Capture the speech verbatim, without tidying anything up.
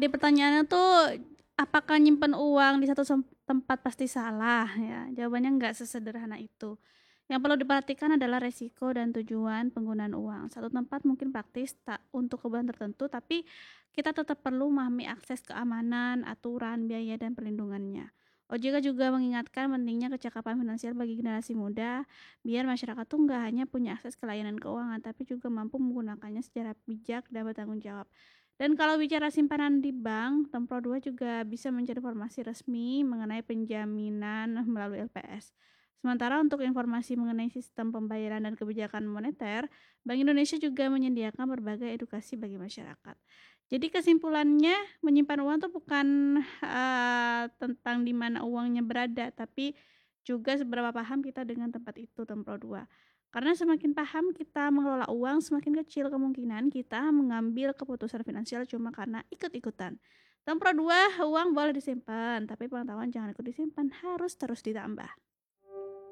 Jadi pertanyaannya tuh, apakah nyimpen uang di satu sem tempat pasti salah ya? Jawabannya nggak sesederhana itu. Yang perlu diperhatikan adalah resiko dan tujuan penggunaan uang. Satu tempat mungkin praktis tak untuk kebutuhan tertentu, tapi kita tetap perlu memahami akses keamanan, aturan, biaya, dan perlindungannya. O J K juga mengingatkan pentingnya kecakapan finansial bagi generasi muda, biar masyarakat tuh nggak hanya punya akses ke layanan keuangan, tapi juga mampu menggunakannya secara bijak dan bertanggung jawab. Dan kalau bicara simpanan di bank, Tempro dua juga bisa mencari informasi resmi mengenai penjaminan melalui L P S. Sementara untuk informasi mengenai sistem pembayaran dan kebijakan moneter, Bank Indonesia juga menyediakan berbagai edukasi bagi masyarakat. Jadi kesimpulannya, menyimpan uang itu bukan eh, tentang di mana uangnya berada, tapi juga seberapa paham kita dengan tempat itu, Tempro dua. Karena semakin paham kita mengelola uang, semakin kecil kemungkinan kita mengambil keputusan finansial cuma karena ikut-ikutan. Tempro dua, uang boleh disimpan, tapi pengetahuan jangan ikut disimpan, harus terus ditambah.